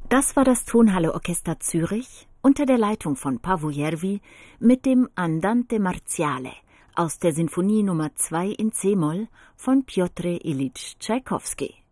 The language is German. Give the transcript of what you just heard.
Das war das Tonhalle Orchester Zürich unter der Leitung von Paavo Järvi mit dem Andante Marziale aus der Sinfonie Nummer 2 in C-Moll von Pjotr Iljitsch Tschaikowski.